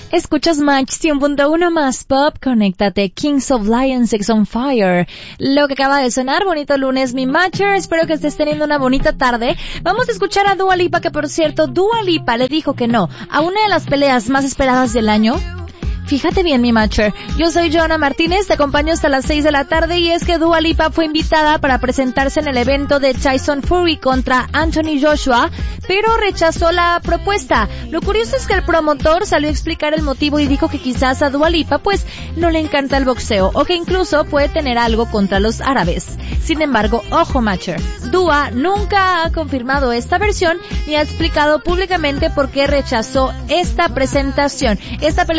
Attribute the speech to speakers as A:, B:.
A: Escuchas Match 100.1 más pop, conéctate, Kings of Lions, Sex on Fire. Lo que acaba de sonar, bonito lunes, mi Matcher, espero que estés teniendo una bonita tarde. Vamos a escuchar a Dua Lipa, que por cierto, Dua Lipa le dijo que no a una de las peleas más esperadas del año. Fíjate bien, mi Matcher. Yo soy Joana Martínez, te acompaño hasta las 6 de la tarde y es que Dua Lipa fue invitada para presentarse en el evento de Tyson Fury contra Anthony Joshua, pero rechazó la propuesta. Lo curioso es que el promotor salió a explicar el motivo y dijo que quizás a Dua Lipa pues no le encanta el boxeo o que incluso puede tener algo contra los árabes. Sin embargo, ojo, Matcher, Dua nunca ha confirmado esta versión ni ha explicado públicamente por qué rechazó esta presentación. Esta pelea